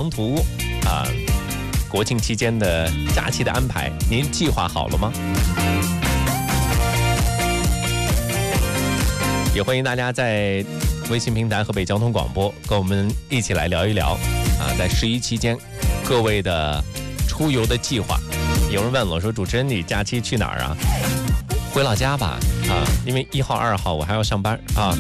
图啊，国庆期间的假期的安排，您计划好了吗？也欢迎大家在微信平台河北交通广播跟我们一起来聊一聊啊，在11期间各位的出游的计划。有人问我说，主持人你假期去哪儿啊？回老家吧啊，因为1号2号我还要上班啊。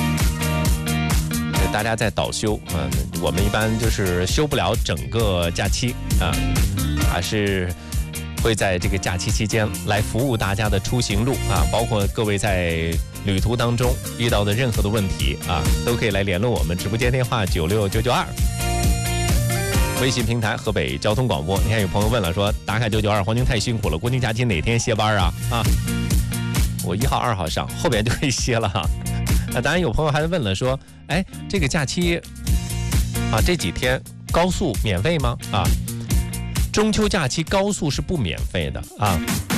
大家在倒休啊，我们一般就是休不了整个假期啊，还是会在这个假期期间来服务大家的出行路啊，包括各位在旅途当中遇到的任何的问题啊，都可以来联络我们。直播间电话96992，微信平台河北交通广播。你看有朋友问了，说打卡992，黄金太辛苦了，国庆假期哪天歇班啊？啊，我1号2号上，后边就可以歇了哈。当然有朋友还问了，说，哎，这个假期啊，这几天高速免费吗？啊，中秋假期高速是不免费的啊，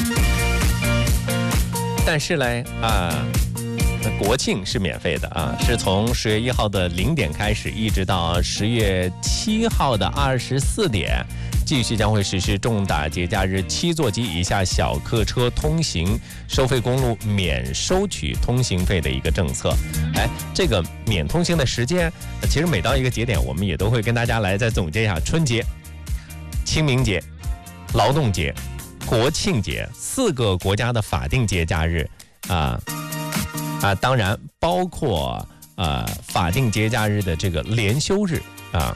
但是嘞啊，国庆是免费的啊，是从10月1号的0点开始，一直到10月7号的24点。继续将会实施重大节假日7座及以下小客车通行收费公路免收取通行费的一个政策。哎，这个免通行的时间，其实每到一个节点，我们也都会跟大家来再总结一下：春节、清明节、劳动节、国庆节4个国家的法定节假日当然包括法定节假日的这个连休日啊。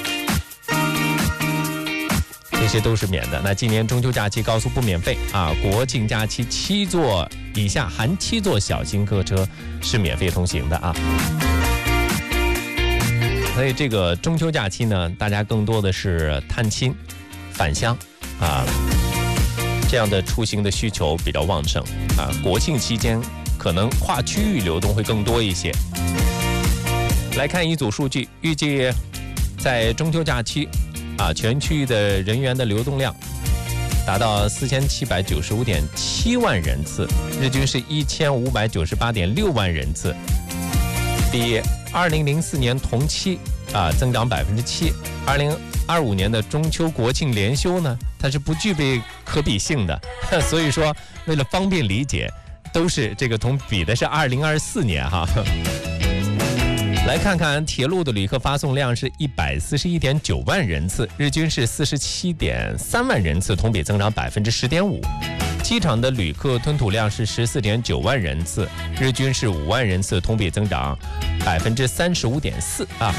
这些都是免的。那今年中秋假期高速不免费啊，国庆假期7座以下含7座小型客车是免费通行的啊。所以这个中秋假期呢，大家更多的是探亲、返乡啊，这样的出行的需求比较旺盛啊。国庆期间可能跨区域流动会更多一些。来看一组数据，预计在中秋假期全区域的人员的流动量达到4795.7万人次，日均是1598.6万人次，比2004年同期增长7%。2025年的中秋国庆连休呢，它是不具备可比性的，所以说为了方便理解，都是这个比的是2024年哈。来看看铁路的旅客发送量是141.9万人次，日均是47.3万人次，同比增长10.5%。机场的旅客吞吐量是14.9万人次，日均是5万人次，同比增长35.4%啊。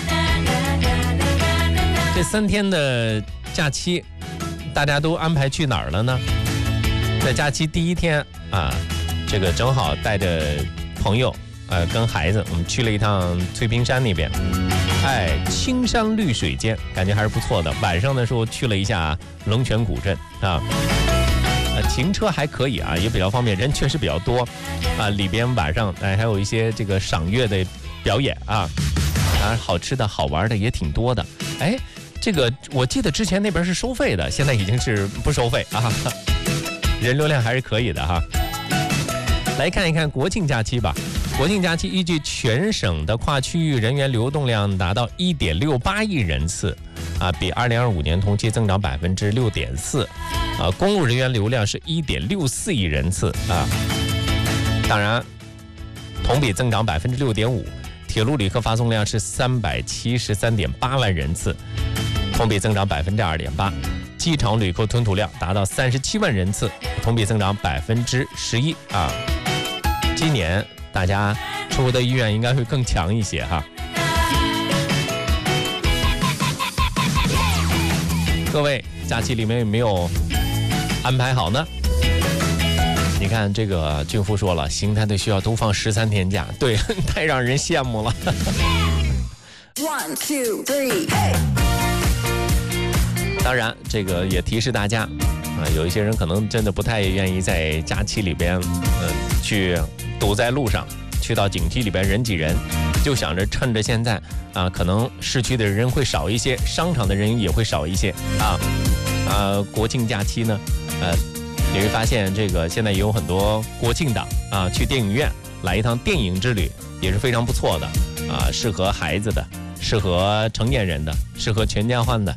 这3天的假期，大家都安排去哪儿了呢？在假期第1天这个正好带着朋友。跟孩子我们去了一趟翠屏山那边，青山绿水间，感觉还是不错的。晚上的时候去了一下龙泉古镇啊，停车还可以啊，也比较方便，人确实比较多啊。里边晚上还有一些这个赏月的表演啊，好吃的好玩的也挺多的。这个我记得之前那边是收费的，现在已经是不收费啊，人流量还是可以的哈。来看一看国庆假期吧。国庆假期依据全省的跨区域人员流动量达到1.68亿人次比2025年同期增长6.4%公路人员流量是1.64亿人次当然同比增长6.5%。铁路旅客发送量是373.8万人次，同比增长2.8%。机场旅客吞吐量达到37万人次，同比增长11%今年大家出国的意愿应该会更强一些哈。各位假期里面有没有安排好呢？你看这个俊夫说了，邢台的学校都放13天假，对，太让人羡慕了。1 2 3 hey！ 当然这个也提示大家有一些人可能真的不太愿意在假期里边去堵在路上，去到景区里边人挤人，就想着趁着现在可能市区的人会少一些，商场的人也会少一些国庆假期呢你会发现这个现在也有很多国庆档去电影院来一趟电影之旅也是非常不错的适合孩子的，适合成年人的，适合全家欢的